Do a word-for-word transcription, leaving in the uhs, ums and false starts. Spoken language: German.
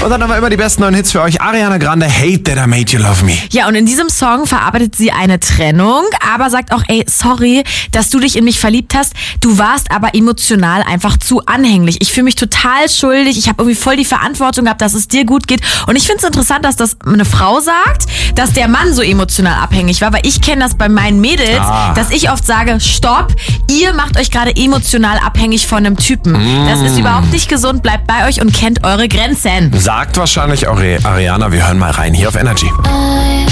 Und dann haben wir immer die besten neuen Hits für euch. Ariana Grande, Hate That I Made You Love Me. Ja, und in diesem Song verarbeitet sie eine Trennung, aber sagt auch, ey, sorry, dass du dich in mich verliebt hast. Du warst aber emotional einfach zu anhänglich. Ich fühle mich total schuldig. Ich habe irgendwie voll die Verantwortung gehabt, dass es dir gut geht. Und ich finde es interessant, dass das eine Frau sagt, dass der Mann so emotional abhängig war, weil ich kenne das bei meinen Mädels, Ah. dass ich oft sage, stopp, ihr macht euch gerade emotional abhängig von einem Typen. Mm. Das ist überhaupt nicht gesund, bleibt bei euch und kennt eure Grenzen. Sagt wahrscheinlich auch Ariana. Wir hören mal rein hier auf Energy. I